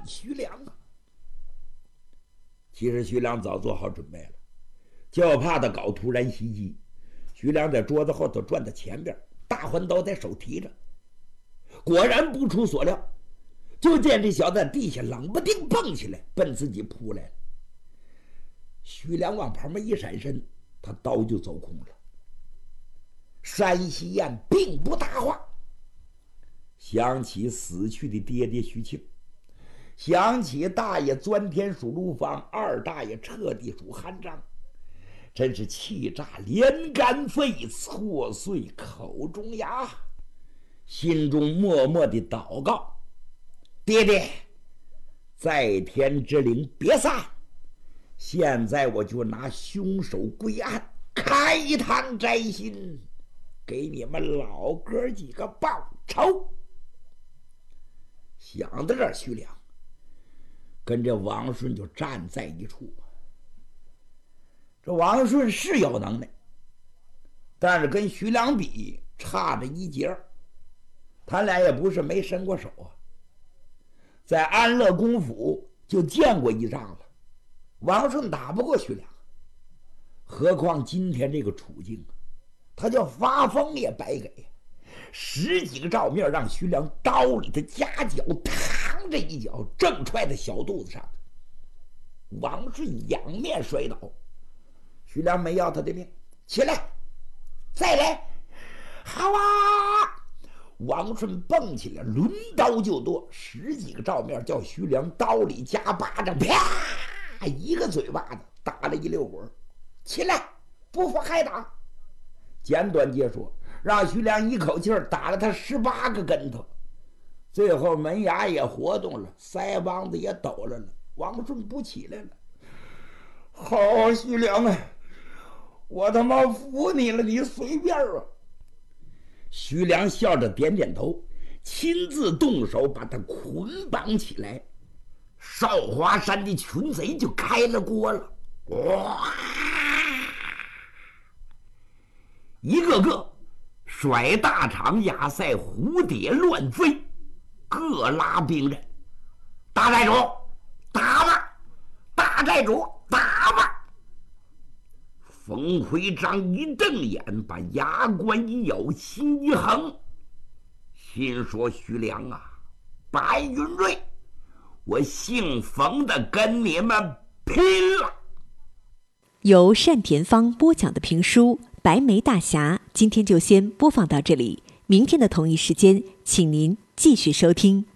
徐良啊！其实徐良早做好准备了，就怕他搞突然袭击。徐良在桌子后头转到前边，大环刀在手提着。果然不出所料，就见这小子在地下冷不丁蹦起来，奔自己扑来了。徐良往旁边一闪身，他刀就走空了。山西燕并不答话，想起死去的爹爹徐庆，想起大爷钻天数陆方，二大爷彻底数韩章，真是气炸连肝肺，挫碎口中牙，心中默默的祷告：爹爹，在天之灵别散，现在我就拿凶手归案，开膛摘心，给你们老哥几个报仇。想到这儿，徐良跟这王顺就站在一处。这王顺是有能耐，但是跟徐良比差着一截。他俩也不是没伸过手啊，在安乐公府就见过一仗了。王顺打不过徐良，何况今天这个处境，他就发疯也白给。十几个照面让徐良刀里的夹角嘡这一脚正踹在小肚子上，王顺仰面摔倒。徐良没要他的命，起来，再来，好啊！王顺蹦起来，抡刀就剁，十几个照面叫徐良刀里夹巴掌，啪一个嘴巴子打了一溜滚。起来，不服还打！简短截说，让徐良一口气打了他18个跟头，最后门牙也活动了，腮帮子也抖了。王顺不起来了。好，徐良啊，我他妈服你了，你随便啊！徐良笑着点点头，亲自动手把他捆绑起来。少华山的群贼就开了锅了，哇！一个个甩大长亚赛，蝴蝶乱飞，各拉兵刃。大寨主，打吧！大寨主，打吧！冯徽章一瞪眼，把牙关一咬，心一横，心说：徐良啊，白云瑞，我姓冯的跟你们拼了！ 由单田芳播讲的评书《白眉大侠》，今天就先播放到这里，明天的同一时间，请您继续收听。